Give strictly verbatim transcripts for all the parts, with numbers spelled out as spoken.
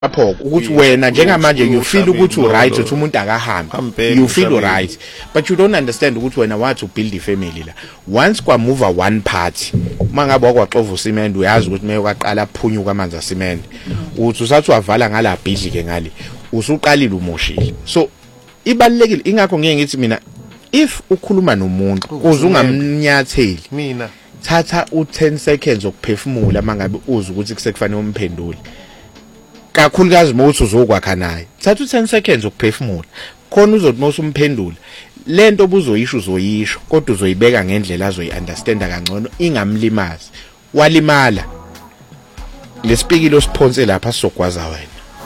lapho ukuthi wena njengamanje you feel ukuthi u right ukuthi umuntu akahambe you feel right but you don't understand ukuthi wena wathi ubuild ifamily la once kwa move one party mangabe wakwaxova usimende uyazi ukuthi manje kwaqala aphunyuka amanzi asimende uthi usathi wavala ngala bhidli ke ngale usuqalile umoshile so ibalekile ingakho ngeke ngithi mina if ukhuluma nomuntu kuze ungamnyatheli mina thatha u ten seconds okuphefumula mangabe uza ukuthi kusekufanele umphendule kakhulukazi mawuthi uzokwakha naye thatha u ten seconds ukuphefumula khona uzothi mawusumphendula lento obuzoyisho uzoyisho kodwa uzoyibeka ngendlela azoyi-understanda kangcono ingamlimazi walimala lesipikilo osiphonse lapha sizogwaza wena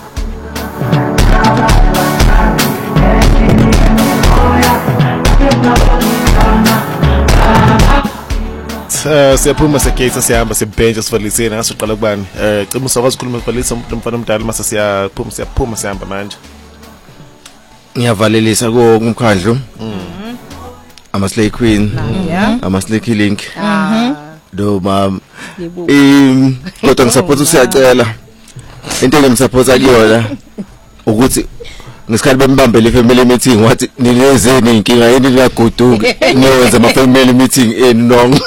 Uh, siyaphuma sekhetha siyahamba sibhenja sivalisene ngasiqala kubani eh cima usakwazi ukukhuluma sivalisa umuntu mfana omdala mase siyaphuma siyaphuma sihamba manje ngiyavalelisa ko kumkhandlo mhm ama Slay Queen ama Slay Killing mhm do mam em kodwa ngisupporta usiyacela into engimsupporta kuyona ukuthi ngesikhathi bembambele family meeting wathi nilezeni inkinga yini liyaguduka niyenza ama family meeting enong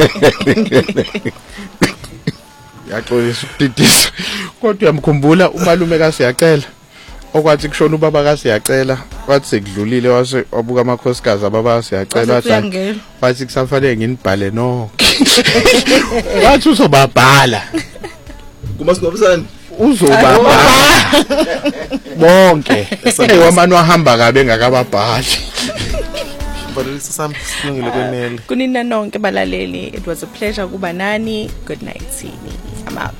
yaxolisa ukudidisa kodwa uyamkhumbula umalume kaSiyacela okwathi kushona ubaba kaSiyacela wathi sekudlulile wase wabuka amakhosikazi ababa Siyacela wathi wathi kusafanele nginibhale no wathi uzobabhala kumasingobusani uzobabhala bonke ewamani wahamba kabe engakababhali balisa sami silungile kwenele kunina nonke balaleli it was a pleasure kuba nani good night I'm out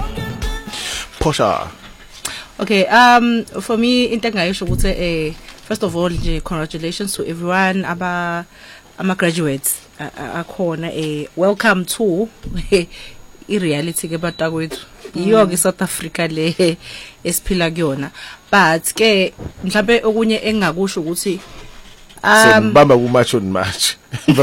Posha okay um for me into engayisho ukuthi eh first of all nje congratulations to everyone aba ama graduates akhona eh welcome to i-reality ke batakwethu iyo ke South Africa le esiphila kuyona but ke mhlambe okunye engakusho ukuthi um bamba ku match on match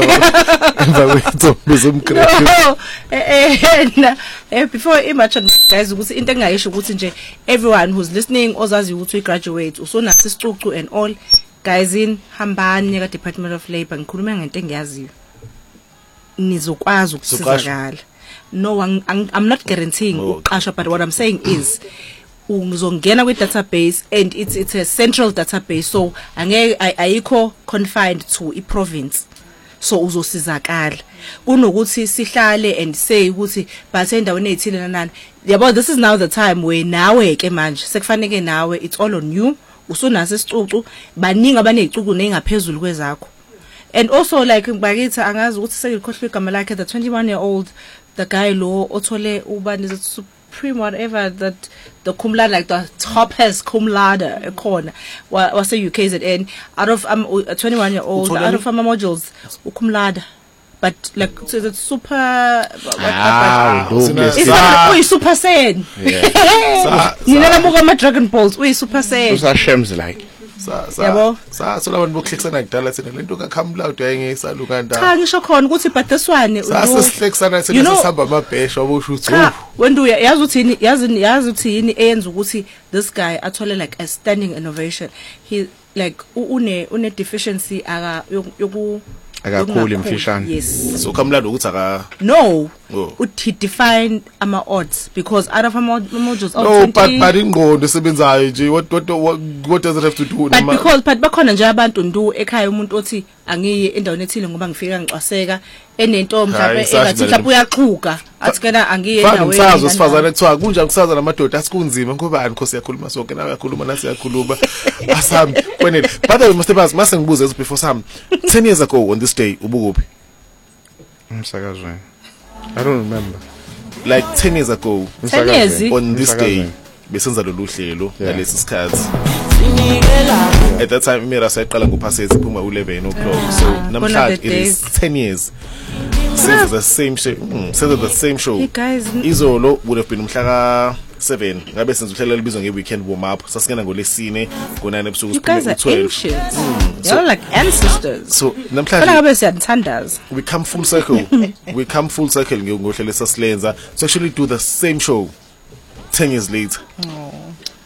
emva bezomgraduate eh eh before i match on match guys ukuthi into engayisho ukuthi nje everyone who's listening ozazi ukuthi ugraduate usonasi isicucu and all guys in hambani ka Department of Labour ngikhuluma ngento engiyaziyo nizokwazi ukusizakala no I'm, I'm not guaranteeing uqasha but what I'm saying is uzongena kwi database and it's it's a central database so angeke ayikho confined to i province so uzosizakala kunokuthi sihlale and say ukuthi but endaweni ethile nanani yabo this is now the time where nawe ke manje sekufanele nawe it's all on you usunase isicucu baningi abanezicucu nengaphezulu kwezakho and also like bakithi angazi ukuthi sekukhohlwe igama lakhe the twenty-one year old the guy lo othole ubani the supreme whatever that the cum laude like the top has cum laude ekhona wase U K Z N out of um, a twenty-one year old out of ama modules cum laude but like so the super ah uyi super saiyan nina lamuka ama Dragon Balls uyi super saiyan usa shems like sa sa sa so labantu bokuhlekisana kudala thina lento ka cum laude ayengisa lukanda cha ngisho khona ukuthi but this one sasihlekisana thina sihamba amabhesha obusho uthi wena uyazi uthini yazi yazi uthini eyenza ukuthi this guy athole like a standing innovation he like une une deficiency aka yoku akakhulu imfishane yes so cum laude ukuthi aka no uthi define ama odds because out of ama modules of no but but ingqondo esebenzayo nje what what what does it have to do but because but bakhona nje abantu ndu ekhaya umuntu othi angiye endaweni ethile ngoba ngifika ngicwaseka enento mhlawumbe engathi mhlawumbe uyaxhuka athi kena angiye endaweni msazo sifazana kuthiwa kunja kusaza namadoda asikunzima ngoba ani Nkosi yakhuluma sonke nawe yakhuluma nasi yakhuluma asami kwenele but I must have mase ngibuze before some ten years ago on this day ubukuphi umsakazweni I don't remember like ten years ago ten years on this day besenza lolu hlelo ngalesi sikhathi at that time imira sayiqala ngophasethi iphuma u eleven o'clock so namhlanje it is ten years since the same show mm, since the same show izolo would have been umhla ka seven ngabe senza uhlelo libizwa nge weekend warm up sasingena ngolesine ngo nine ebusuku siphuma ku twelve you're like ancestors so namhlanje fela ngabe siyathandaza we come full circle we come full circle ngohlelo sasilenza to actually do the same show ten years later. Oh.